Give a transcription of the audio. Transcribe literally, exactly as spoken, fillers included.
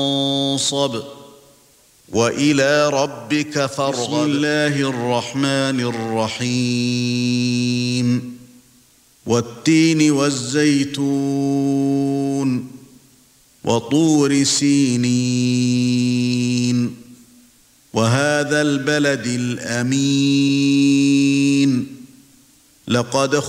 وانصب وإلى ربك فارغب. بسم الله الرحمن الرحيم. والتين والزيتون وطور سينين وهذا البلد الأمين لقد